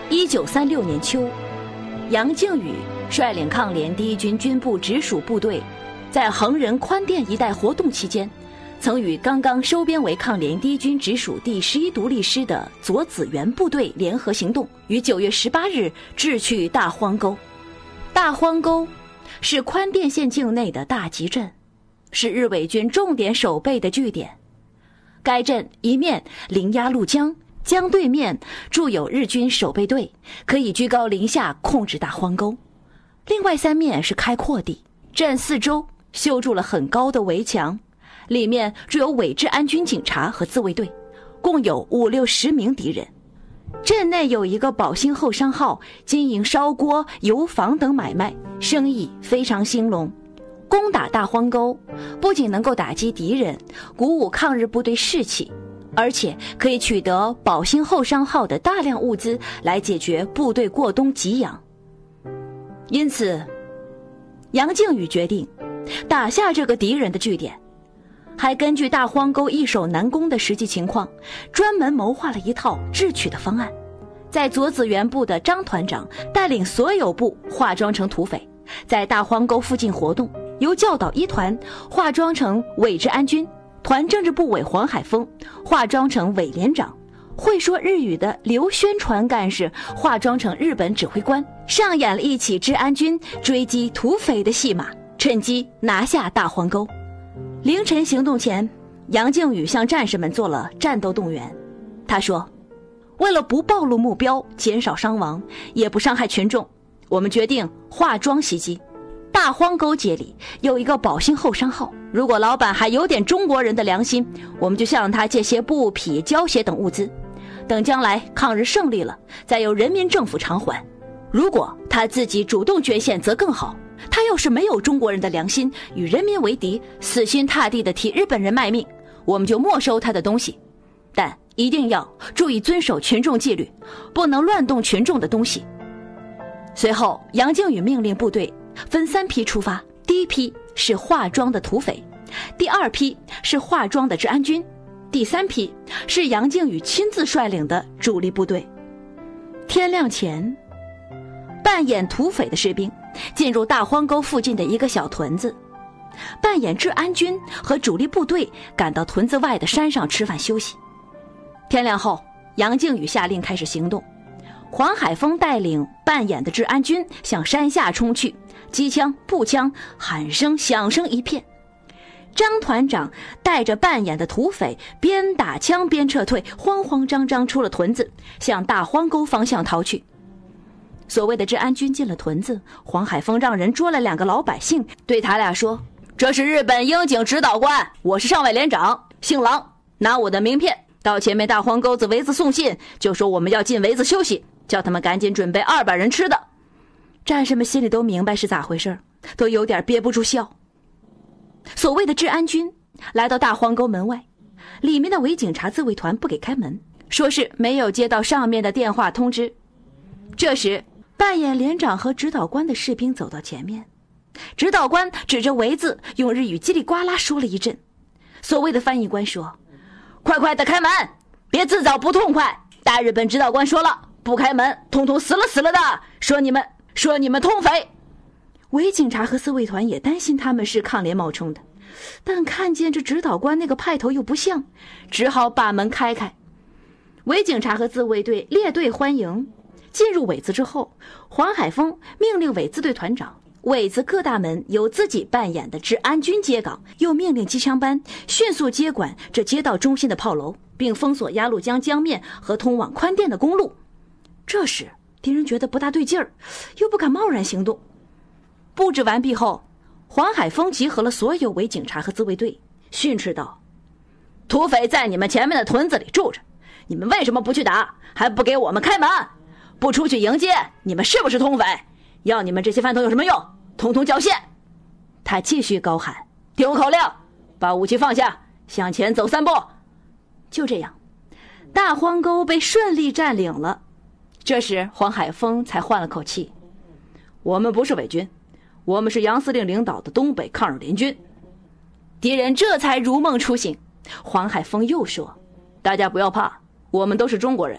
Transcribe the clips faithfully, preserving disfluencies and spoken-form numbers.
一九三六年秋，杨靖宇率领抗联第一军军部直属部队，在横仁宽甸一带活动期间，曾与刚刚收编为抗联第一军直属第十一独立师的左子元部队联合行动，于九月十八日智去大荒沟。大荒沟是宽甸县境内的大集镇，是日伪军重点守备的据点。该镇一面临鸭绿江，江对面驻有日军守备队，可以居高临下控制大荒沟。另外三面是开阔地，镇四周修筑了很高的围墙，里面驻有伪治安军警察和自卫队，共有五六十名敌人。镇内有一个宝兴后商号，经营烧锅、油坊等买卖，生意非常兴隆。攻打大荒沟不仅能够打击敌人，鼓舞抗日部队士气，而且可以取得宝兴后商号的大量物资来解决部队过冬给养。因此杨靖宇决定打下这个敌人的据点，还根据大荒沟易守难攻的实际情况，专门谋划了一套智取的方案。在左子元部的张团长带领所有部化妆成土匪，在大荒沟附近活动，由教导一团化妆成伪治安军，团政治部委黄海峰化妆成伪连长，会说日语的刘宣传干事化妆成日本指挥官，上演了一起治安军追击土匪的戏码，趁机拿下大荒沟。凌晨行动前，杨靖宇向战士们做了战斗动员。他说，为了不暴露目标，减少伤亡，也不伤害群众，我们决定化妆袭击。大荒沟街里有一个宝兴后商号，如果老板还有点中国人的良心，我们就向他借些布匹、胶鞋等物资，等将来抗日胜利了，再由人民政府偿还。如果他自己主动捐献则更好，他要是没有中国人的良心，与人民为敌，死心塌地地替日本人卖命，我们就没收他的东西，但一定要注意遵守群众纪律，不能乱动群众的东西。随后杨靖宇命令部队分三批出发，第一批是化妆的土匪，第二批是化妆的治安军，第三批是杨靖宇亲自率领的主力部队。天亮前，扮演土匪的士兵进入大荒沟附近的一个小屯子，扮演治安军和主力部队赶到屯子外的山上吃饭休息。天亮后，杨靖宇下令开始行动，黄海峰带领扮演的治安军向山下冲去，机枪、步枪、喊声、响声一片。张团长带着扮演的土匪边打枪边撤退，慌慌张张出了屯子，向大荒沟方向逃去。所谓的治安军进了屯子，黄海峰让人捉了两个老百姓，对他俩说，这是日本英警指导官，我是上尉连长，姓郎，拿我的名片到前面大荒沟子围子送信，就说我们要进围子休息，叫他们赶紧准备二百人吃的。战士们心里都明白是咋回事，都有点憋不住笑。所谓的治安军来到大荒沟门外，里面的伪警察自卫团不给开门，说是没有接到上面的电话通知。这时扮演连长和指导官的士兵走到前面，指导官指着围子用日语叽里呱啦说了一阵。所谓的翻译官说，快快的开门，别自找不痛快，大日本指导官说了，不开门统统死了死了的，说你们说你们通匪。伪警察和自卫团也担心他们是抗联冒充的，但看见这指导官那个派头又不像，只好把门开开。伪警察和自卫队列队欢迎。进入尾子之后，黄海峰命令尾子队团长，尾子各大门由自己扮演的治安军接岗，又命令机枪班迅速接管这街道中心的炮楼，并封锁鸭绿江江面和通往宽甸的公路。这时敌人觉得不大对劲儿，又不敢贸然行动。布置完毕后，黄海峰集合了所有伪警察和自卫队，训斥道，土匪在你们前面的屯子里住着，你们为什么不去打，还不给我们开门，不出去迎接，你们是不是通匪？要你们这些饭桶有什么用？统统缴械！他继续高喊，丢口令，把武器放下，向前走三步。就这样，大荒沟被顺利占领了。这时黄海峰才换了口气，我们不是伪军，我们是杨司令领导的东北抗日联军。敌人这才如梦初醒。黄海峰又说，大家不要怕，我们都是中国人，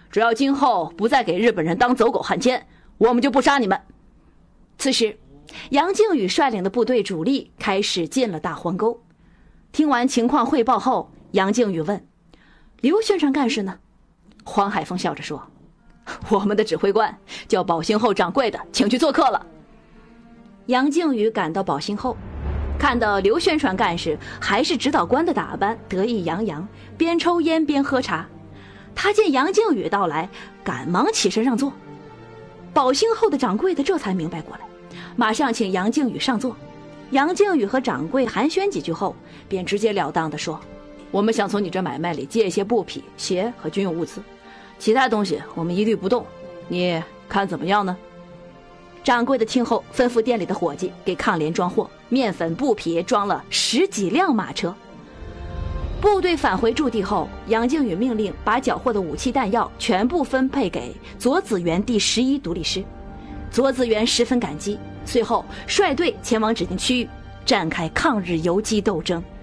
只要今后不再给日本人当走狗汉奸，我们就不杀你们。此时杨靖宇率领的部队主力开始进了大荒沟。听完情况汇报后，杨靖宇问：刘宣传干事呢？黄海峰笑着说：我们的指挥官叫宝兴后掌柜的请去做客了。杨靖宇赶到宝兴后，看到刘宣传干事还是指导官的打扮，得意洋洋，边抽烟边喝茶。他见杨靖宇到来，赶忙起身让座。宝兴后的掌柜的这才明白过来，马上请杨靖宇上座。杨靖宇和掌柜寒暄几句后，便直截了当地说：我们想从你这买卖里借一些布匹、鞋和军用物资，其他东西我们一律不动，你看怎么样呢？掌柜的听后吩咐店里的伙计给抗联装货，面粉、布匹装了十几辆马车。部队返回驻地后，杨靖宇命令把缴获的武器弹药全部分配给左子园第十一独立师。左子园十分感激，随后率队前往指定区域，展开抗日游击斗争。